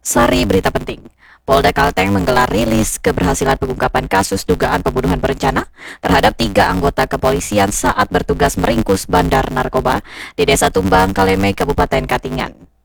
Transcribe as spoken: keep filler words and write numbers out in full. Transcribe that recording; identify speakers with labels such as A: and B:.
A: Sari berita penting. Polda Kalteng menggelar rilis keberhasilan pengungkapan kasus dugaan pembunuhan berencana terhadap tiga anggota kepolisian saat bertugas meringkus bandar narkoba di Desa Tumbang, Kaleme, Kabupaten Katingan.